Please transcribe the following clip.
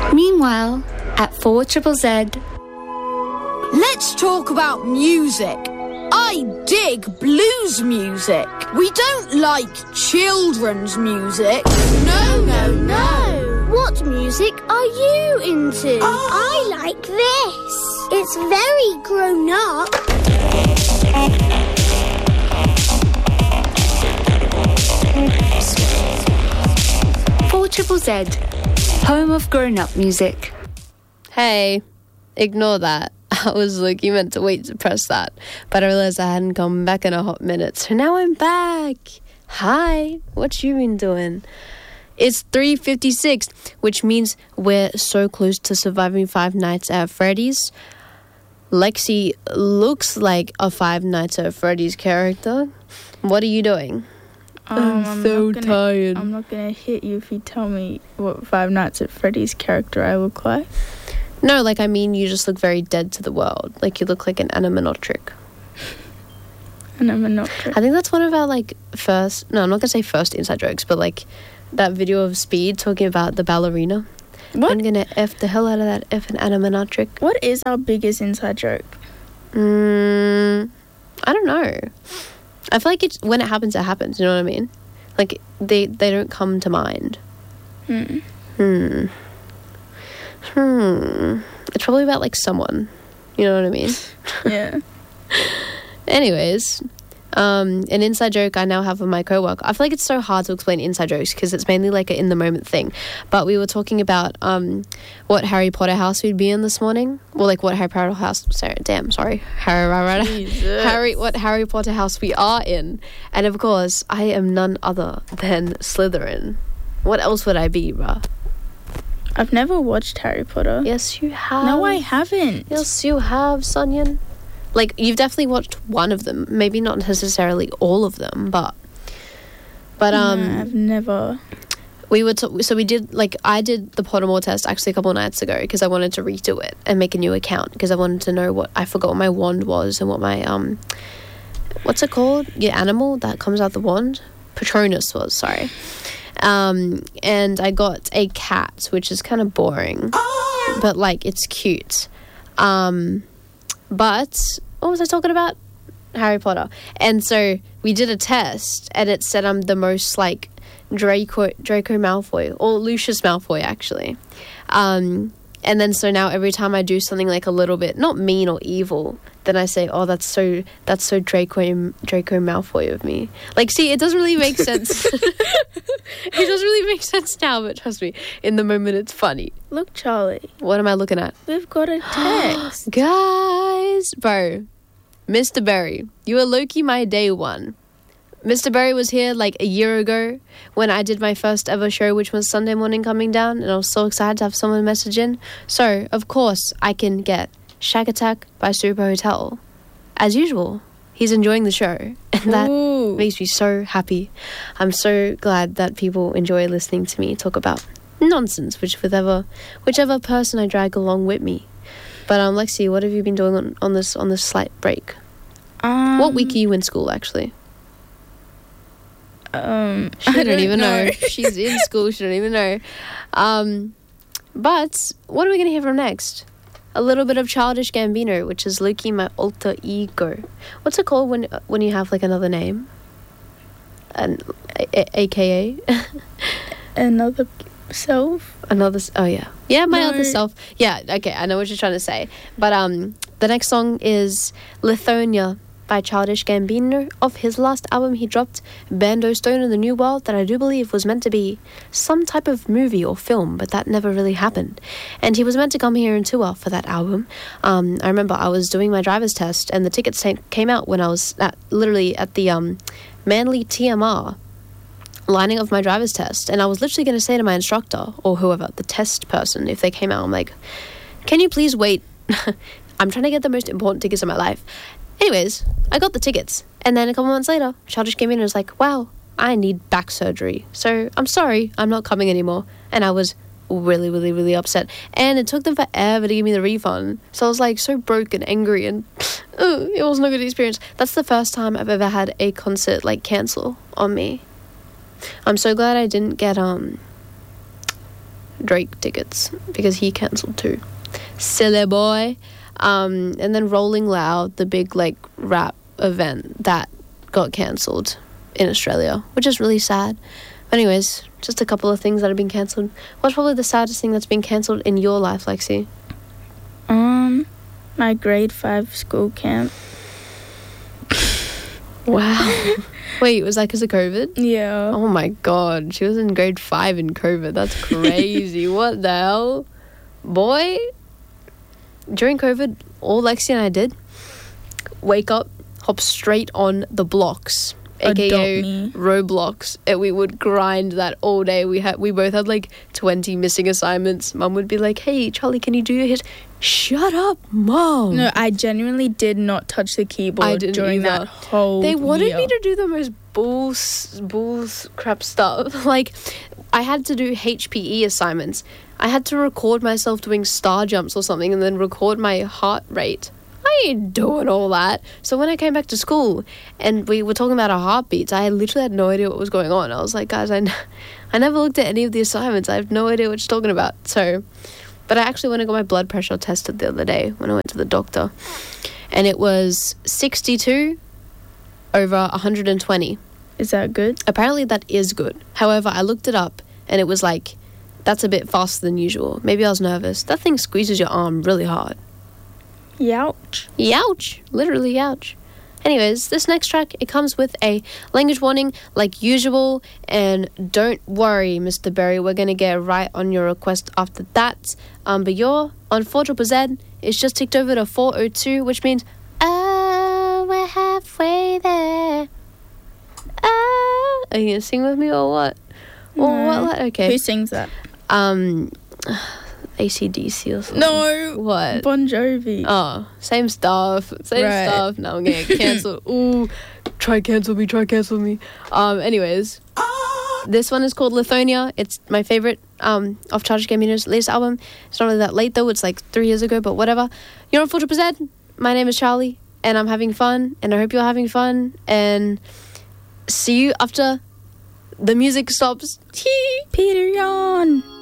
Meanwhile, at 4ZZZ... Let's talk about music. I dig blues music. We don't like children's music. No. What music are you into? I like this. It's very grown up. 4ZZZ, home of grown-up music. Hey, ignore that. I was like, you meant to wait to press that. But I realized I hadn't come back in a hot minute. So now I'm back. Hi, what you been doing? It's 3:56, which means we're so close to surviving Five Nights at Freddy's. Lexi looks like a Five Nights at Freddy's character. What are you doing? I'm so tired. I'm not going to hit you if you tell me what Five Nights at Freddy's character I look like. No, like, I mean, you just look very dead to the world. Like, you look like an animatronic. Animatronic. I think that's one of our, like, first... No, I'm not going to say first inside jokes, but, like, that video of Speed talking about the ballerina. What? I'm going to F the hell out of that effing animatronic. What is our biggest inside joke? I don't know. I feel like it's when it happens, you know what I mean? Like, they don't come to mind. It's probably about, like, someone. You know what I mean? Yeah. Anyways, an inside joke I now have with my coworker. I feel like it's so hard to explain inside jokes because it's mainly like an in-the-moment thing. But we were talking about what Harry Potter house we'd be in this morning. Well, like what Harry Potter house... Sorry. What Harry Potter house we are in. And, of course, I am none other than Slytherin. What else would I be, bruh? I've never watched Harry Potter. Yes, you have. No, I haven't. Yes, you have, Sonyan. Like, you've definitely watched one of them. Maybe not necessarily all of them, but I've never. We did, like, I did the Pottermore test actually a couple of nights ago because I wanted to redo it and make a new account because I wanted to know I forgot what my wand was and what my, what's it called? Your animal that comes out the wand? Patronus was, sorry. And I got a cat, which is kind of boring, but, like, it's cute. But what was I talking about? Harry Potter. And so we did a test, and it said I'm the most, like, Draco Malfoy, or Lucius Malfoy, actually. And then so now every time I do something, like, a little bit, not mean or evil, then I say, oh, that's so Draco Malfoy of me. Like, see, it doesn't really make sense. It doesn't really make sense now, but trust me, in the moment it's funny. Look, Charlie. What am I looking at? We've got a text. Guys, bro, Mr. Berry, you are low-key my day one. Mr. Berry was here like a year ago when I did my first ever show, which was Sunday Morning Coming Down, and I was so excited to have someone message in. So, of course, I can get Shack Attack by Super Hotel. As usual, he's enjoying the show, and that makes me so happy. I'm so glad that people enjoy listening to me talk about nonsense, whichever person I drag along with me. But Lexi, what have you been doing on this slight break? What week are you in school, actually? She don't even know. She's in school. She don't even know. But what are we going to hear from next? A little bit of Childish Gambino, which is Loki, my alter ego. What's it called when you have, like, another name? AKA? Another self? Oh, yeah. Yeah, my other self. Yeah, okay, I know what you're trying to say. But the next song is Lithonia by Childish Gambino off his last album he dropped, Bando Stone in the New World, that I do believe was meant to be some type of movie or film, but that never really happened. And he was meant to come here and tour for that album. I remember I was doing my driver's test and the tickets came out when I was literally at the Manly TMR lining up my driver's test, and I was literally going to say to my instructor or whoever, the test person, if they came out, I'm like, can you please wait? I'm trying to get the most important tickets in my life. Anyways, I got the tickets, and then a couple months later, Childish came in and was like, wow, I need back surgery, so I'm sorry, I'm not coming anymore. And I was really, really, really upset, and it took them forever to give me the refund, so I was like so broke and angry, and it wasn't a good experience. That's the first time I've ever had a concert, like, cancel on me. I'm so glad I didn't get Drake tickets because he cancelled too. Silly boy. And then Rolling Loud, the big like rap event that got cancelled in Australia, which is really sad. But anyways, just a couple of things that have been cancelled. What's probably the saddest thing that's been cancelled in your life, Lexi? My grade 5 school camp. Wow. Wait, was that because of COVID? Yeah. Oh my god, she was in grade 5 in COVID. That's crazy. What the hell? Boy, during COVID, all Lexi and I did, wake up, hop straight on the blocks, aka Roblox, and we would grind that all day. We both had like 20 missing assignments. Mum would be like, "Hey Charlie, can you do his?" Shut up, Mom. No, I genuinely did not touch the keyboard during that whole They wanted year. me to do the most bulls crap stuff. Like, I had to do HPE assignments. I had to record myself doing star jumps or something and then record my heart rate. I ain't doing all that. So when I came back to school and we were talking about our heartbeats, I literally had no idea what was going on. I was like, guys, I never looked at any of the assignments. I have no idea what you're talking about. So, but I actually went and got my blood pressure tested the other day when I went to the doctor. And it was 62 over 120. Is that good? Apparently that is good. However, I looked it up and it was like, that's a bit faster than usual. Maybe I was nervous. That thing squeezes your arm really hard. Youch. Youch. Literally youch. Anyways, this next track, it comes with a language warning like usual. And don't worry, Mr. Berry, we're going to get right on your request after that. But you're on 4ZZZ. It's just ticked over to 402, which means, oh, we're halfway there. Oh. Are you going to sing with me or what? Or what? Okay. Who sings that? AC/DC or something. No. What? Bon Jovi. Oh, same stuff. Stuff. Now I'm going to cancel. Ooh, try cancel me. Anyways, this one is called Lithonia. It's my favorite of Childish Gambino's latest album. It's not really that late though. It's like 3 years ago, but whatever. You're on 4ZZZ. My name is Charlie, and I'm having fun, and I hope you're having fun, and see you after the music stops. Peter Yan.